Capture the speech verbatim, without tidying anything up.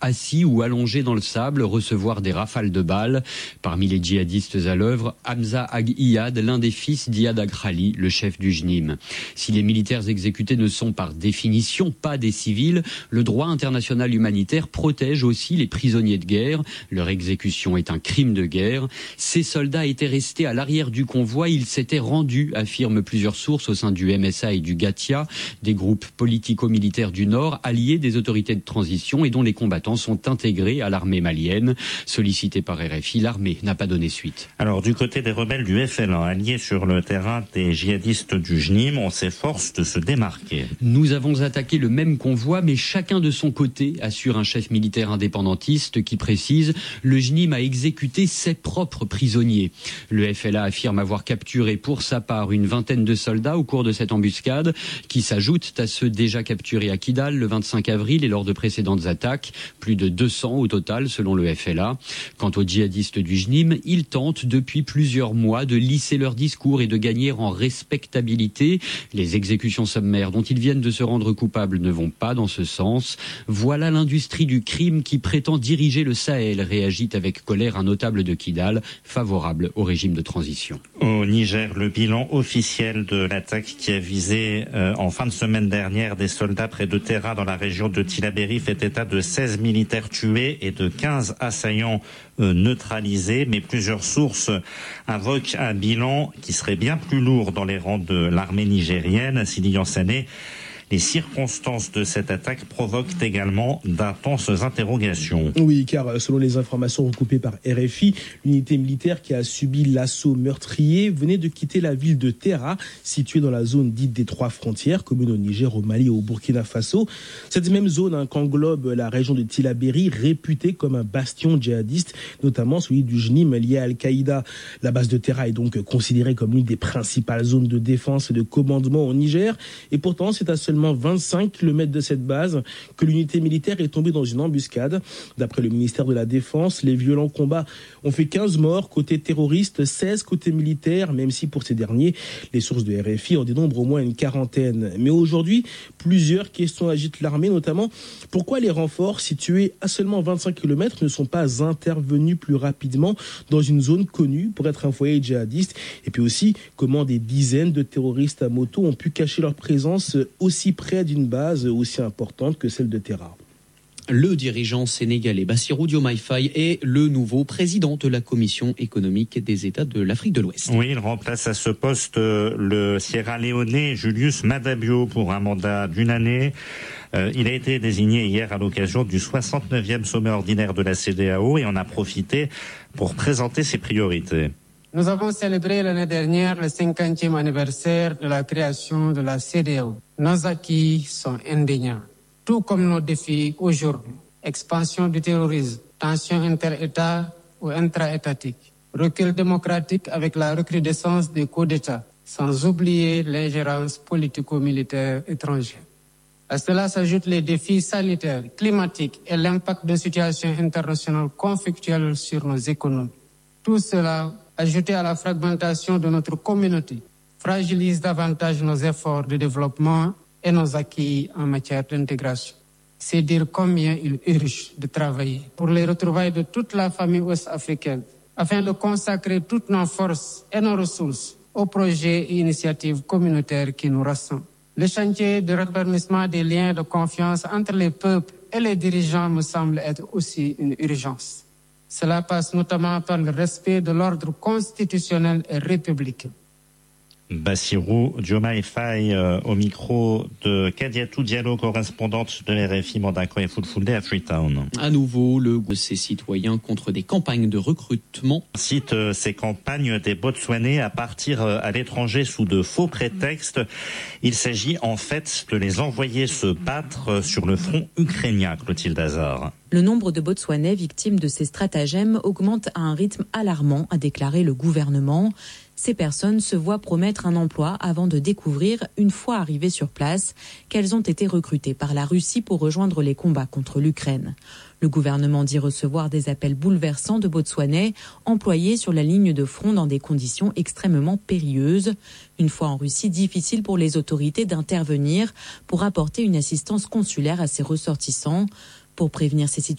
assis ou allongés dans le sable, recevoir des rafales de balles. Parmi les djihadistes à l'œuvre, Hamza Ag Iyad, l'un des fils d'Iyad Agrali, le chef du J N I M. Si les militaires exécutés ne sont par définition pas des civils, le droit international humanitaire protège aussi les prisonniers de guerre. Leur exécution est un crime de guerre. Ces soldats étaient restés à l'arrière du convoi, ils s'étaient rendus, affirment plusieurs sources au sein du M S A et du Gatia, des groupes politico-militaires du Nord, alliés des autorités de transition et dont les combattants sont intégrés à l'armée malienne. Sollicité par R F I, l'armée n'a pas donné suite. Alors du côté des rebelles du F L A, alliés sur le terrain des djihadistes du J N I M, on s'efforce de se démarquer. Nous avons attaqué le même convoi, mais chacun de son côté, assure un chef militaire indépendantiste qui précise « Le J N I M a exécuté ses propres prisonniers ». Le F L A affirme avoir capturé pour sa part une vingtaine de soldats au cours de cette embuscade, qui s'ajoutent à ceux déjà capturés à Kidal le vingt-cinq avril et lors de précédentes attaques, plus de deux cents au total selon le F L A. Quant aux djihadistes du J N I M, ils tentent depuis plusieurs mois de lisser leur discours et de gagner en respectabilité. Les exécutions sommaires dont ils viennent de se rendre coupables ne vont pas dans ce sens. Voilà l'industrie du crime qui prétend diriger le Sahel, réagit avec colère un notable de Kidal, favorable au régime de transition. Au Niger, le bilan officiel de l'attaque qui a visé euh, en fin de semaine dernière des soldats près de Terra dans la région de Tillabéri fait état de seize militaires tués et de quinze assaillants euh, neutralisés. Mais plusieurs sources invoquent un bilan qui serait bien plus lourd dans les rangs de l'armée nigérienne. Sidi Yansane, les circonstances de cette attaque provoquent également d'intenses interrogations. Oui, car selon les informations recoupées par R F I, l'unité militaire qui a subi l'assaut meurtrier venait de quitter la ville de Terra, située dans la zone dite des trois frontières, commune au Niger, au Mali et au Burkina Faso. Cette même zone hein, qu'englobe la région de Tillabéri, réputée comme un bastion djihadiste, notamment celui du J N I M lié à Al-Qaïda. La base de Terra est donc considérée comme l'une des principales zones de défense et de commandement au Niger. Et pourtant, c'est à seulement vingt-cinq kilomètres de cette base que l'unité militaire est tombée dans une embuscade. D'après le ministère de la Défense, les violents combats ont fait quinze morts côté terroriste, seize côté militaire, même si pour ces derniers, les sources de R F I en dénombrent au moins une quarantaine. Mais aujourd'hui, plusieurs questions agitent l'armée, notamment pourquoi les renforts situés à seulement vingt-cinq kilomètres ne sont pas intervenus plus rapidement dans une zone connue pour être un foyer djihadiste, et puis aussi comment des dizaines de terroristes à moto ont pu cacher leur présence aussi près d'une base aussi importante que celle de Terra. Le dirigeant sénégalais Bassirou Diomaye Faye est le nouveau président de la Commission économique des États de l'Afrique de l'Ouest. Oui, il remplace à ce poste le Sierra-Léonais Julius Madabio pour un mandat d'une année. Euh, il a été désigné hier à l'occasion du soixante-neuvième sommet ordinaire de la C E D E A O et en a profité pour présenter ses priorités. Nous avons célébré l'année dernière le cinquantième anniversaire de la création de la C E D E A O. Nos acquis sont indéniables, tout comme nos défis aujourd'hui. Expansion du terrorisme, tensions inter-États ou intra-étatiques, recul démocratique avec la recrudescence des coups d'État, sans oublier l'ingérence politico-militaire étrangère. À cela s'ajoutent les défis sanitaires, climatiques et l'impact de situations internationales conflictuelles sur nos économies. Tout cela, ajouté à la fragmentation de notre communauté, fragilise davantage nos efforts de développement et nos acquis en matière d'intégration. C'est dire combien il urge de travailler pour les retrouvailles de toute la famille ouest-africaine, afin de consacrer toutes nos forces et nos ressources aux projets et initiatives communautaires qui nous rassemblent. Le chantier de raffermissement des liens de confiance entre les peuples et les dirigeants me semble être aussi une urgence. Cela passe notamment par le respect de l'ordre constitutionnel et républicain. Bassirou Diomaye Faye euh, au micro de Kadiatou Diallo, correspondante de R F I Mandinko et Fulfulde à Freetown. À nouveau, le groupe de ses citoyens contre des campagnes de recrutement. Cite euh, ces campagnes des Botswanais à partir euh, à l'étranger sous de faux prétextes. Il s'agit en fait de les envoyer se battre euh, sur le front ukrainien, Clotilde Hazard. Le nombre de Botswanais victimes de ces stratagèmes augmente à un rythme alarmant, a déclaré le gouvernement. Ces personnes se voient promettre un emploi avant de découvrir, une fois arrivées sur place, qu'elles ont été recrutées par la Russie pour rejoindre les combats contre l'Ukraine. Le gouvernement dit recevoir des appels bouleversants de Botswanais employés sur la ligne de front dans des conditions extrêmement périlleuses. Une fois en Russie, difficile pour les autorités d'intervenir pour apporter une assistance consulaire à ses ressortissants. Pour prévenir ces situations,